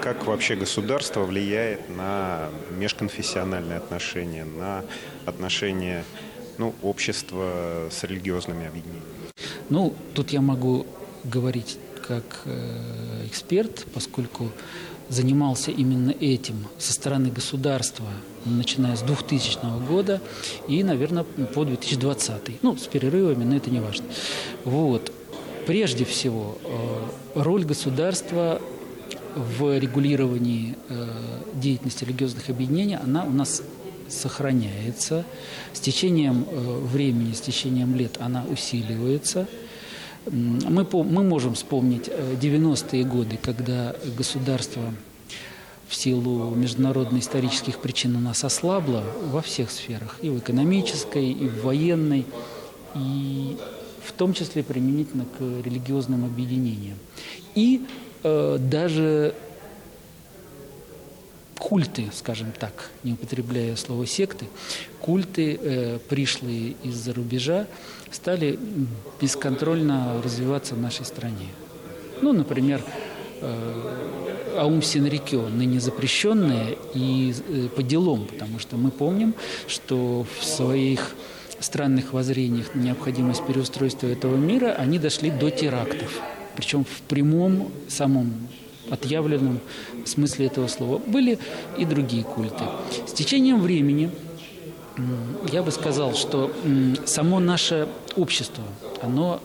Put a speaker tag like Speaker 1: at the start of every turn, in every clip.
Speaker 1: как вообще государство влияет на межконфессиональные отношения, на отношения общества с религиозными объединениями?
Speaker 2: Тут я могу говорить как эксперт, поскольку занимался именно этим со стороны государства, начиная с 2000 года и, наверное, по 2020. С перерывами, но это не важно. Прежде всего, роль государства в регулировании деятельности религиозных объединений, она у нас сохраняется. С течением времени, с течением лет она усиливается. Мы можем вспомнить 90-е годы, когда государство в силу международно-исторических причин у нас ослабло во всех сферах, и в экономической, и в военной, и в том числе применительно к религиозным объединениям. И даже культы, скажем так, не употребляя слово секты, культы, пришлые из-за рубежа, стали бесконтрольно развиваться в нашей стране. Например, Аум Синрикё, ныне запрещенные, и по делам, потому что мы помним, что в своих странных воззрениях на необходимость переустройства этого мира они дошли до терактов. Причем в прямом, самом отъявленном смысле этого слова. Были и другие культы. С течением времени я бы сказал, что само наше общество, оно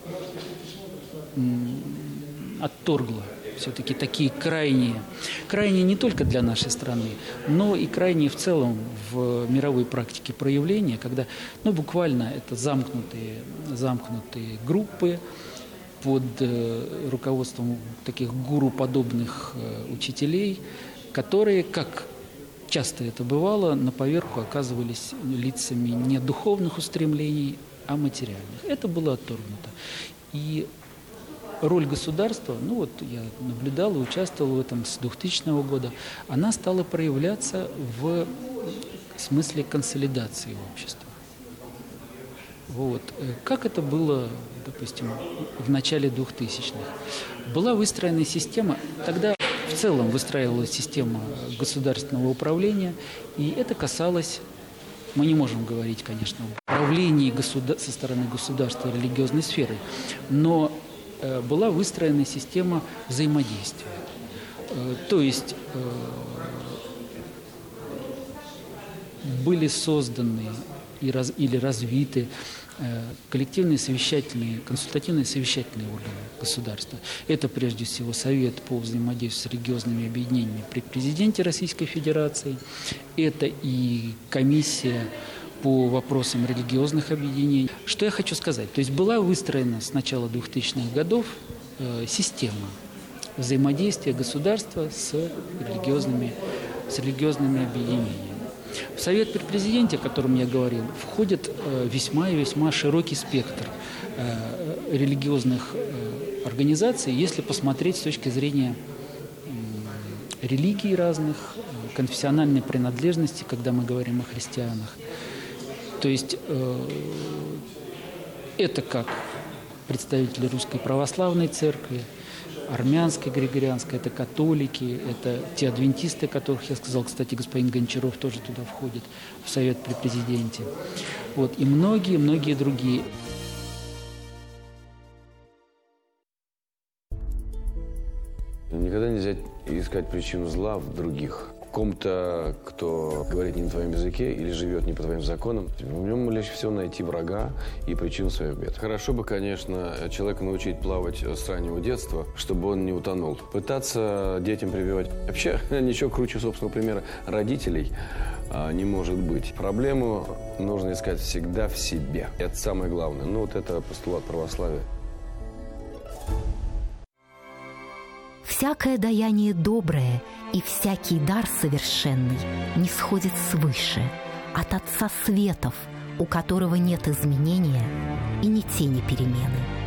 Speaker 2: отторгло все-таки такие крайние не только для нашей страны, но и крайние в целом в мировой практике проявления, когда буквально это замкнутые группы под руководством таких гуру-подобных учителей, которые, как часто это бывало, на поверку оказывались лицами не духовных устремлений, а материальных. Это было отторгнуто. И роль государства, я наблюдал и участвовал в этом с 2000 года, она стала проявляться в смысле консолидации общества. Как это было, допустим, в начале 2000-х? Была выстроена система, тогда в целом выстраивалась система государственного управления, и это касалось, мы не можем говорить, конечно, о управлении со стороны государства религиозной сферой, но была выстроена система взаимодействия. То есть были созданы или развиты коллективные совещательные, консультативные совещательные органы государства. Это прежде всего Совет по взаимодействию с религиозными объединениями при президенте Российской Федерации. Это и комиссия по вопросам религиозных объединений. Что я хочу сказать? То есть была выстроена с начала 2000-х годов система взаимодействия государства с религиозными объединениями. В Совет при президенте, о котором я говорил, входит весьма и весьма широкий спектр религиозных организаций, если посмотреть с точки зрения религий разных, конфессиональной принадлежности, когда мы говорим о христианах. То есть это как представители Русской Православной Церкви, армянской, григорианской, это католики, это те адвентисты, которых я сказал, кстати, господин Гончаров тоже туда входит, в Совет при президенте. И многие другие.
Speaker 3: Никогда нельзя искать причину зла в других. Ком-то, кто говорит не на твоем языке или живет не по твоим законам, в нем легче всего найти врага и причину своих бед. Хорошо бы, конечно, человека научить плавать с раннего детства, чтобы он не утонул. Пытаться детям прививать. Вообще, ничего круче собственного примера родителей не может быть. Проблему нужно искать всегда в себе. Это самое главное. Это постулат православия.
Speaker 4: Всякое даяние доброе и всякий дар совершенный не сходит свыше, от Отца Светов, у которого нет изменения и ни тени перемены.